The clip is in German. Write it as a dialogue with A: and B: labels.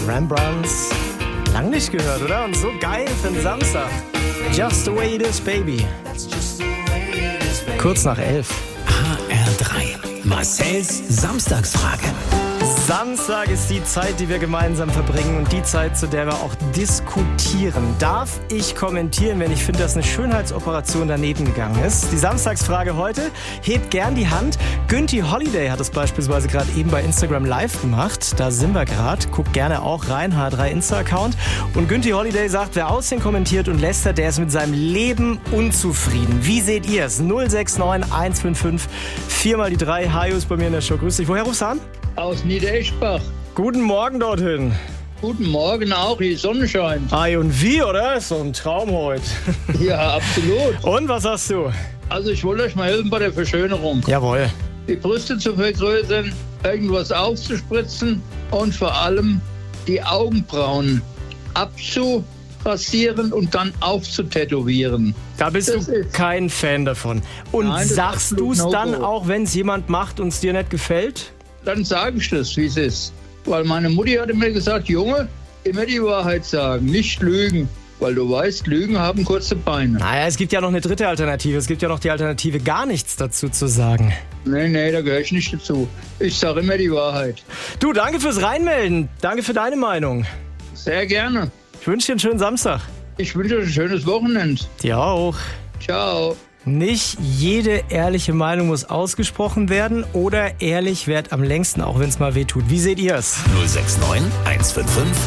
A: Rembrandts. Lang nicht gehört, oder? Und so geil für den Samstag. Just the way it is, baby. Kurz nach 11.
B: HR3. Marcells Samstagsfrage.
A: Samstag ist die Zeit, die wir gemeinsam verbringen und die Zeit, zu der wir auch diskutieren. Darf ich kommentieren, wenn ich finde, dass eine Schönheitsoperation daneben gegangen ist? Die Samstagsfrage heute, hebt gern die Hand. Günthi Holiday hat es beispielsweise gerade eben bei Instagram live gemacht. Da sind wir gerade. Guckt gerne auch rein, HR3 Insta-Account. Und Günthi Holiday sagt, wer Aussehen kommentiert und lästert, der ist mit seinem Leben unzufrieden. Wie seht ihr es? 069 155 4 mal die 3. Hajo ist bei mir in der Show. Grüß dich. Woher rufst du an?
C: Aus Niedereschbach.
A: Guten Morgen dorthin.
C: Guten Morgen auch, die Sonne scheint.
A: Ei und wie, oder? Ist so ein Traum heute.
C: Ja, absolut.
A: Und was hast du?
C: Also ich wollte euch mal helfen bei der Verschönerung.
A: Jawohl.
C: Die Brüste zu vergrößern, irgendwas aufzuspritzen und vor allem die Augenbrauen abzurasieren und dann aufzutätowieren.
A: Da bist du kein Fan davon. Und
C: Nein,
A: sagst du es dann
C: No-Go.
A: auch, wenn es jemand macht und es dir nicht gefällt?
C: Dann sage ich das, wie es ist. Weil meine Mutti hatte mir gesagt, Junge, immer die Wahrheit sagen, nicht lügen. Weil du weißt, Lügen haben kurze Beine.
A: Naja, es gibt ja noch eine dritte Alternative. Es gibt ja noch die Alternative, gar nichts dazu zu sagen.
C: Nee, da gehöre ich nicht dazu. Ich sage immer die Wahrheit.
A: Du, danke fürs Reinmelden. Danke für deine Meinung.
C: Sehr gerne.
A: Ich wünsche dir einen schönen Samstag.
C: Ich wünsche euch ein schönes Wochenende.
A: Dir auch.
C: Ciao.
A: Nicht jede ehrliche Meinung muss ausgesprochen werden oder ehrlich währt am längsten, auch wenn es mal weh tut. Wie seht ihr es?
B: 069 155